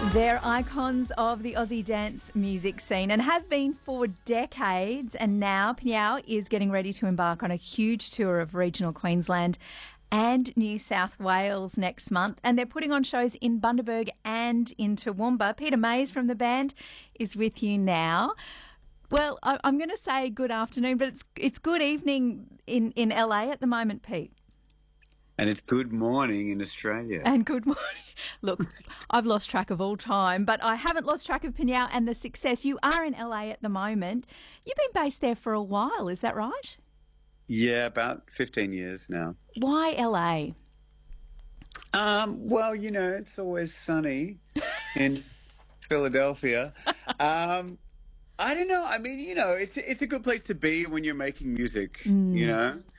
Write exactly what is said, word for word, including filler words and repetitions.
They're icons of the Aussie dance music scene and have been for decades. And now Pinyao is getting ready to embark on a huge tour of regional Queensland and New South Wales next month. And they're putting on shows in Bundaberg and in Toowoomba. Peter Mays from the band is with you now. Well, I, I'm going to say good afternoon, but it's it's good evening in, in L A at the moment, Pete. And it's good morning in Australia. And good morning. Look, I've lost track of all time, but I haven't lost track of Pinyao and the success. You are in L A at the moment. You've been based there for a while, is that right? Yeah, about fifteen years now. Why L A? Um, well, you know, it's always sunny in Philadelphia. Um, I don't know. I mean, you know, it's it's a good place to be when you're making music, Mm. you know.